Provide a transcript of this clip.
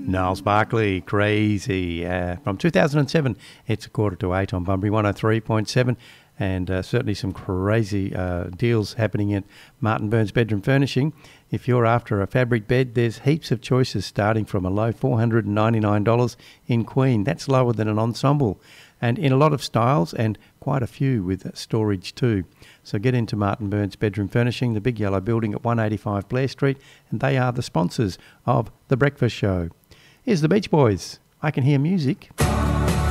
Niles Barkley, Crazy. From 2007, it's 7:45 on Bunbury 103.7, and certainly some crazy deals happening at Martin Burns Bedroom Furnishing. If you're after a fabric bed, there's heaps of choices starting from a low $499 in Queen. That's lower than an ensemble, and in a lot of styles and quite a few with storage too. So get into Martin Burns Bedroom Furnishing, the big yellow building at 185 Blair Street, and they are the sponsors of The Breakfast Show. Here's the Beach Boys. I Can Hear Music.